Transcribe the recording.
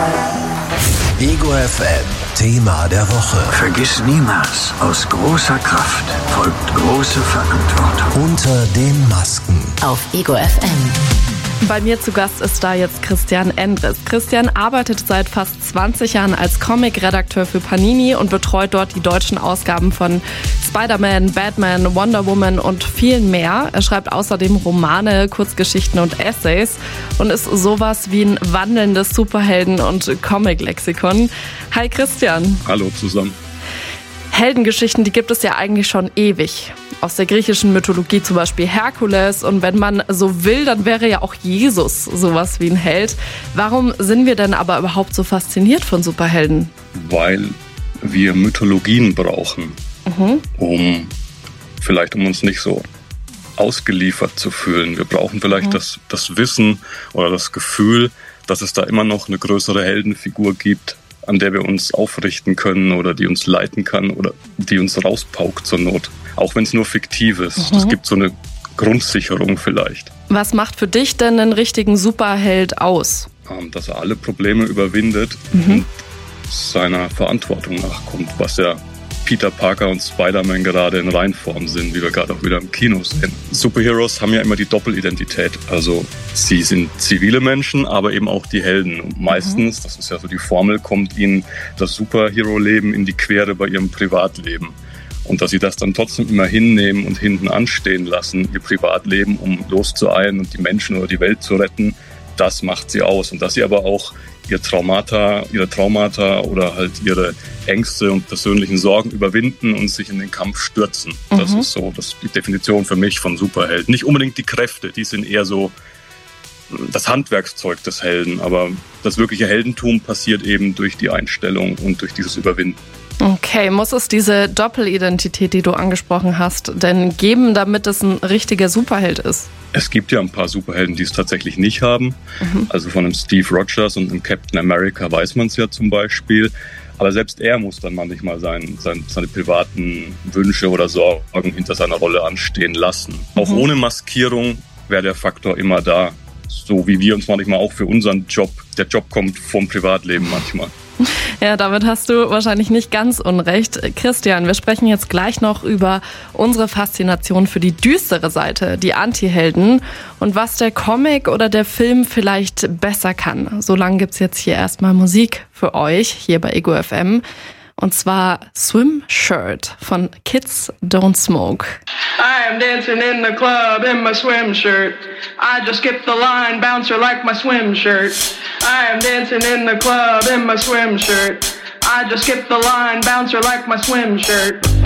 Ego FM, Thema der Woche. Vergiss niemals, aus großer Kraft folgt große Verantwortung. Unter den Masken. Auf Ego FM. Bei mir zu Gast ist da jetzt Christian Endres. Christian arbeitet seit fast 20 Jahren als Comic-Redakteur für Panini und betreut dort die deutschen Ausgaben von Spider-Man, Batman, Wonder Woman und vielen mehr. Er schreibt außerdem Romane, Kurzgeschichten und Essays und ist sowas wie ein wandelndes Superhelden- und Comic-Lexikon. Hi Christian. Hallo zusammen. Heldengeschichten, die gibt es ja eigentlich schon ewig. Aus der griechischen Mythologie zum Beispiel Herkules. Und wenn man so will, dann wäre ja auch Jesus sowas wie ein Held. Warum sind wir denn aber überhaupt so fasziniert von Superhelden? Weil wir Mythologien brauchen, um uns nicht so ausgeliefert zu fühlen. Wir brauchen vielleicht das Wissen oder das Gefühl, dass es da immer noch eine größere Heldenfigur gibt, an der wir uns aufrichten können oder die uns leiten kann oder die uns rauspaukt zur Not. Auch wenn es nur fiktiv ist. Es gibt so eine Grundsicherung vielleicht. Was macht für dich denn einen richtigen Superheld aus? Dass er alle Probleme überwindet und seiner Verantwortung nachkommt, was ja Peter Parker und Spider-Man gerade in Reinform sind, wie wir gerade auch wieder im Kino sehen. Superheroes haben ja immer die Doppelidentität. Also sie sind zivile Menschen, aber eben auch die Helden. Und meistens, das ist ja so die Formel, kommt ihnen das Superhero-Leben in die Quere bei ihrem Privatleben. Und dass sie das dann trotzdem immer hinnehmen und hinten anstehen lassen, ihr Privatleben, um loszueilen und die Menschen oder die Welt zu retten, das macht sie aus. Und dass sie aber auch ihre Traumata oder halt ihre Ängste und persönlichen Sorgen überwinden und sich in den Kampf stürzen. Das ist die Definition für mich von Superhelden. Nicht unbedingt die Kräfte, die sind eher so das Handwerkszeug des Helden. Aber das wirkliche Heldentum passiert eben durch die Einstellung und durch dieses Überwinden. Okay, muss es diese Doppelidentität, die du angesprochen hast, denn geben, damit es ein richtiger Superheld ist? Es gibt ja ein paar Superhelden, die es tatsächlich nicht haben. Also von einem Steve Rogers und einem Captain America weiß man es ja zum Beispiel. Aber selbst er muss dann manchmal seine privaten Wünsche oder Sorgen hinter seiner Rolle anstehen lassen. Auch ohne Maskierung wäre der Faktor immer da. So wie wir uns manchmal auch für unseren Job, der Job kommt vom Privatleben manchmal. Ja, damit hast du wahrscheinlich nicht ganz unrecht. Christian, wir sprechen jetzt gleich noch über unsere Faszination für die düstere Seite, die Antihelden und was der Comic oder der Film vielleicht besser kann. Solange gibt's jetzt hier erstmal Musik für euch, hier bei Ego FM. Und zwar Swim Shirt von Kids Don't Smoke. I am dancing in the club in my swim shirt. I just skipped the line, bouncer like my swim shirt. I am dancing in the club in my swim shirt. I just skipped the line, bouncer like my swim shirt.